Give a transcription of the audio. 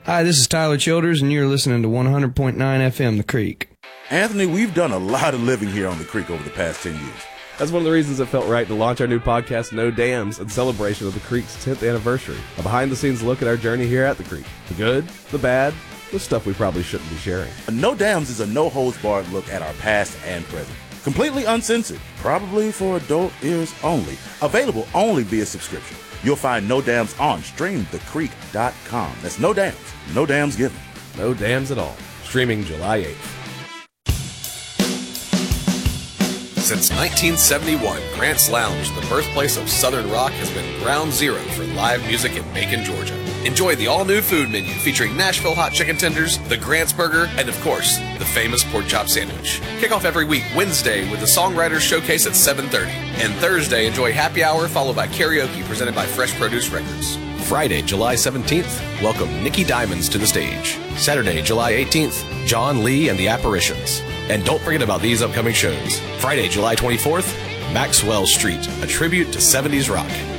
Hi, this is Tyler Childers, and you're listening to 100.9 FM The Creek. Anthony, we've done a lot of living here on the Creek over the past 10 years. That's one of the reasons it felt right to launch our new podcast, No Dams, in celebration of the Creek's 10th anniversary. A behind-the-scenes look at our journey here at the Creek. The good, the bad, the stuff we probably shouldn't be sharing. No Dams is a no-holds-barred look at our past and present. Completely uncensored, probably for adult ears only. Available only via subscription. You'll find No Dams on streamthecreek.com. That's No Dams. No dams given. No dams at all. Streaming July 8th. Since 1971, Grant's Lounge, the birthplace of Southern rock, has been ground zero for live music in Macon, Georgia. Enjoy the all-new food menu featuring Nashville hot chicken tenders, the Grant's Burger, and of course, the famous pork chop sandwich. Kick off every week Wednesday with the Songwriters Showcase at 7:30. And Thursday, enjoy happy hour followed by karaoke presented by Fresh Produce Records. Friday, July 17th, welcome Nikki Diamonds to the stage. Saturday, July 18th, John Lee and the Apparitions. And don't forget about these upcoming shows. Friday, July 24th, Maxwell Street, a tribute to 70s rock.